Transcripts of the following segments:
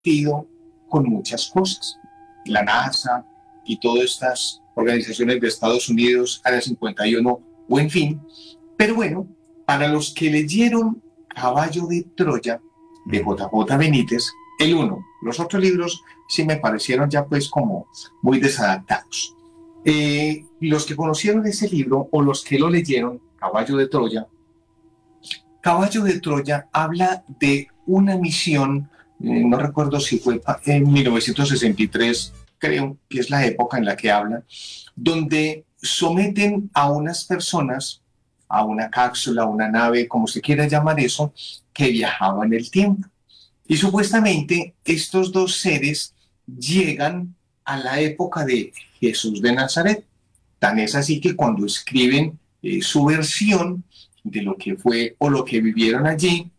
comprometido con muchas cosas. La NASA y todas estas organizaciones de Estados Unidos, Área 51, o en fin. Pero bueno, para los que leyeron Caballo de Troya, de JJ Benítez, el uno, los otros libros sí me parecieron ya pues como muy desadaptados. Los que conocieron ese libro o los que lo leyeron, Caballo de Troya habla de una misión, no recuerdo si fue en 1963, creo que es la época en la que habla, donde someten a unas personas, a una cápsula, a una nave, como se quiera llamar eso, que viajaba en el tiempo. Y supuestamente estos dos seres llegan a la época de Jesús de Nazaret. Tan es así que cuando escriben su versión de lo que fue o lo que vivieron allí,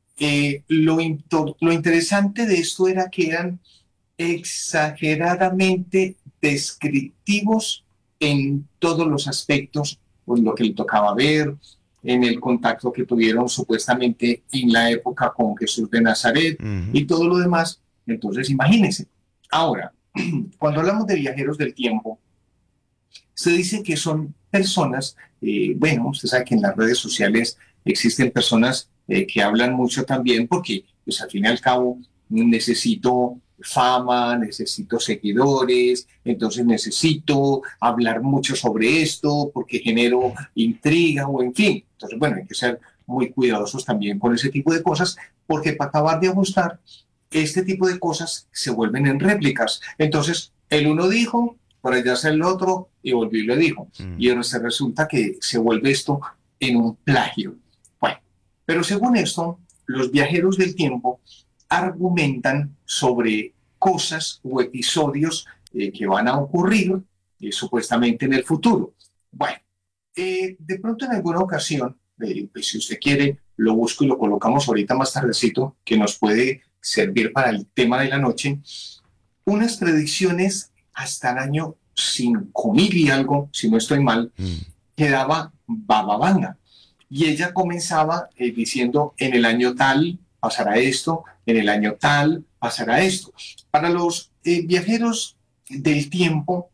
lo interesante de esto era que eran exageradamente descriptivos en todos los aspectos, pues lo que le tocaba ver, en el contacto que tuvieron supuestamente en la época con Jesús de Nazaret y todo lo demás. Entonces, imagínense. Ahora, cuando hablamos de viajeros del tiempo, se dice que son personas, bueno, usted sabe que en las redes sociales existen personas que hablan mucho también porque, pues al fin y al cabo, necesito fama, necesito seguidores, entonces necesito hablar mucho sobre esto porque genero intriga o en fin. Entonces, bueno, hay que ser muy cuidadosos también con ese tipo de cosas porque para acabar de ajustar, este tipo de cosas se vuelven en réplicas. Entonces, el uno dijo, por allá hace el otro y volvió y le dijo. Y entonces resulta que se vuelve esto en un plagio. Bueno, pero según esto, los viajeros del tiempo argumentan sobre cosas o episodios que van a ocurrir supuestamente en el futuro. Bueno, de pronto en alguna ocasión, pues, si usted quiere, lo busco y lo colocamos ahorita más tardecito, que nos puede servir para el tema de la noche, unas predicciones hasta el año 5000 y algo, si no estoy mal, que daba Baba Vanga. Y ella comenzaba diciendo, en el año tal pasará esto, en el año tal pasará esto. Para los viajeros del tiempo,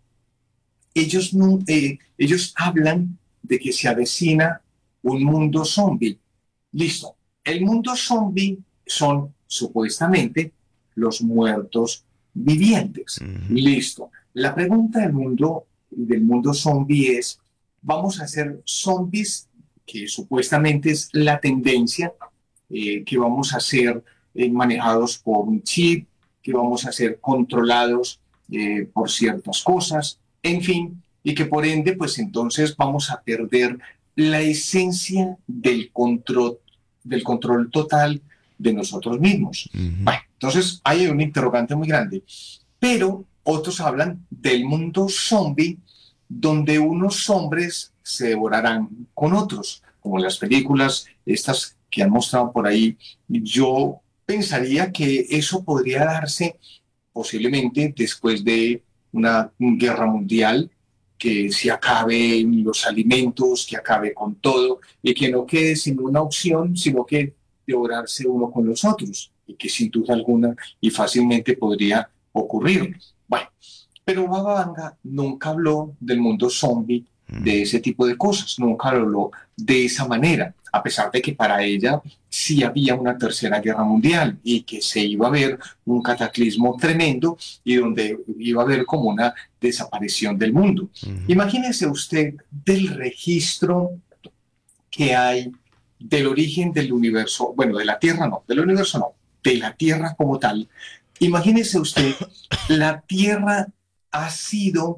ellos hablan de que se avecina un mundo zombie. Listo. El mundo zombie son supuestamente los muertos vivientes. Listo. La pregunta del mundo zombie es, ¿vamos a ser zombies, que supuestamente es la tendencia, que vamos a ser manejados por un chip, que vamos a ser controlados por ciertas cosas, en fin, y que por ende, pues entonces vamos a perder la esencia del control total de nosotros mismos? Bueno, entonces hay un interrogante muy grande. Pero otros hablan del mundo zombie, donde unos hombres se devorarán con otros, como las películas estas que han mostrado por ahí. Yo pensaría que eso podría darse posiblemente después de una guerra mundial, que se acaben los alimentos, que acabe con todo y que no quede sin una opción, sino que devorarse uno con los otros, y que sin duda alguna y fácilmente podría ocurrir. Bueno, pero Baba Vanga nunca habló del mundo zombie, de ese tipo de cosas, nunca habló de esa manera, a pesar de que para ella sí había una tercera guerra mundial y que se iba a ver un cataclismo tremendo y donde iba a haber como una desaparición del mundo. Imagínese usted del registro que hay del origen del universo, bueno, de la Tierra no, del universo no, de la Tierra como tal. Imagínese usted, la Tierra ha sido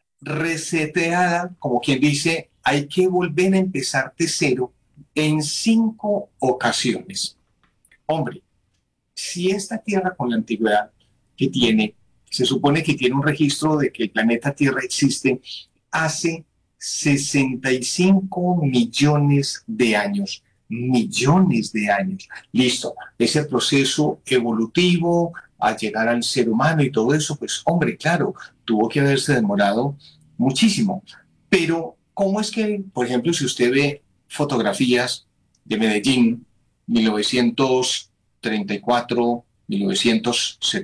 reseteada, como quien dice, hay que volver a empezar de cero en 5 ocasiones. Hombre, si esta Tierra con la antigüedad que tiene, se supone que tiene un registro de que el planeta Tierra existe hace 65 millones de años. Millones de años. Listo. Ese proceso evolutivo a llegar al ser humano y todo eso, pues hombre, claro, tuvo que haberse demorado muchísimo. Pero, ¿cómo es que, por ejemplo, si usted ve fotografías de Medellín, 1934, 1970.